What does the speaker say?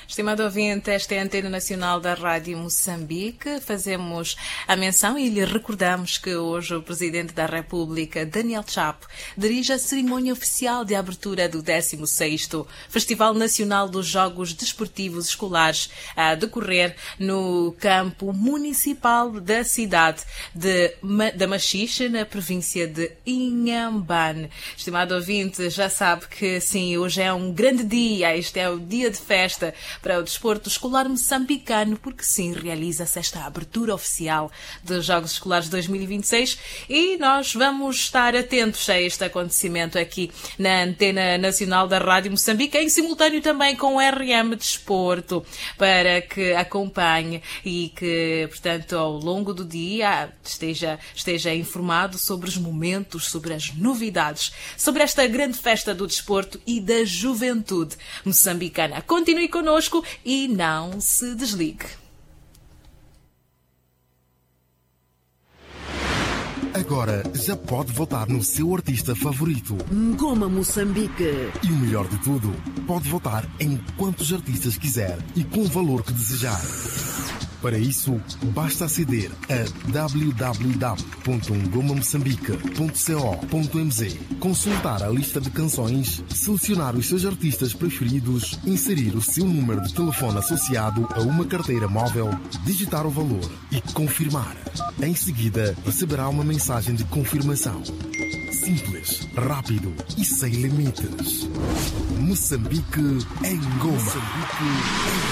Estimado ouvinte, esta é a Antena Nacional da Rádio Moçambique. Fazemos a menção e lhe recordamos que hoje o Presidente da República, Daniel Chapo, dirige a cerimónia oficial de abertura do 16º Festival Nacional dos Jogos Desportivos Escolares, a decorrer no campo municipal da cidade da Machixe, na província de Inhambane. Estimado ouvinte, já sabe que sim, hoje é um grande dia, este é o dia de festa para o desporto escolar moçambicano, porque sim, realiza-se esta abertura oficial dos Jogos Escolares 2026 e nós vamos estar atentos a este acontecimento aqui na Antena Nacional da Rádio Moçambique, em simultâneo também com o RM Desporto, para que acompanhe e que, portanto, ao longo do dia esteja informado sobre os momentos, sobre as novidades, sobre esta grande festa do desporto e da juventude moçambicana. Continue connosco e não se desligue. Agora já pode votar no seu artista favorito. Ngoma Moçambique. E o melhor de tudo, pode votar em quantos artistas quiser e com o valor que desejar. Para isso, basta aceder a www.ngomamoçambique.co.mz, consultar a lista de canções, selecionar os seus artistas preferidos, inserir o seu número de telefone associado a uma carteira móvel, digitar o valor e confirmar. Em seguida, receberá uma mensagem de confirmação. Simples, rápido e sem limites. Moçambique em Ngoma.